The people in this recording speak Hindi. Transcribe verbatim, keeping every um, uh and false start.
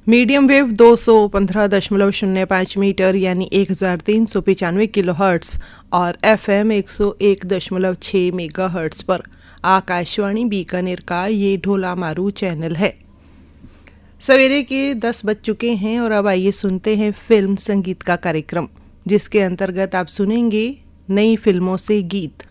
मीडियम वेव दो सौ पंद्रह दशमलव शून्य पाँच मीटर यानी एक हज़ार तीन सौ पचानवे किलो हर्ट्स और एफ एम एक सौ एक दशमलव छः मेगा हर्ट्स पर आकाशवाणी बीकानेर का ये ढोला मारू चैनल है। सवेरे के दस बज चुके हैं और अब आइए सुनते हैं फिल्म संगीत का कार्यक्रम, जिसके अंतर्गत आप सुनेंगे नई फिल्मों से गीत।